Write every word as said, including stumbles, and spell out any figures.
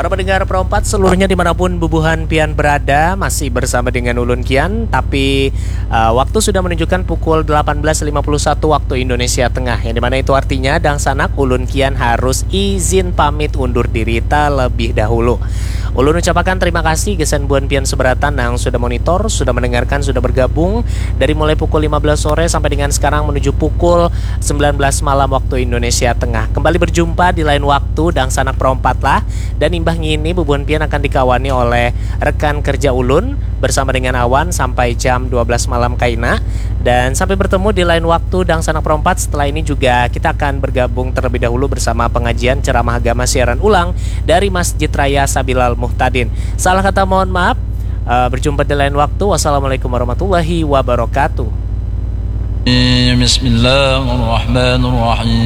Para pendengar Perempat seluruhnya dimanapun bubuhan pian berada, masih bersama dengan Ulun Kian. Tapi uh, waktu sudah menunjukkan pukul delapan belas lima puluh satu waktu Indonesia Tengah, yang dimana itu artinya Dang Sanak Ulun Kian harus izin pamit undur diri terlebih dahulu. Ulun ucapkan terima kasih gesan buan pian seberatan yang sudah monitor, sudah mendengarkan, sudah bergabung dari mulai pukul lima belas sore sampai dengan sekarang menuju pukul sembilan belas malam waktu Indonesia Tengah. Kembali berjumpa di lain waktu Dang Sanak Perempat lah. Dan imbah ini bubuhan pian akan dikawani oleh rekan kerja Ulun bersama dengan Awan sampai jam dua belas malam kaina. Dan sampai bertemu di lain waktu Dang Sanak Perempat. Setelah ini juga kita akan bergabung terlebih dahulu bersama pengajian ceramah agama siaran ulang dari Masjid Raya Sabilal Muhtadin. Salah kata mohon maaf. uh, Berjumpa di lain waktu. Wassalamualaikum warahmatullahi wabarakatuh. Bismillahirrahmanirrahim.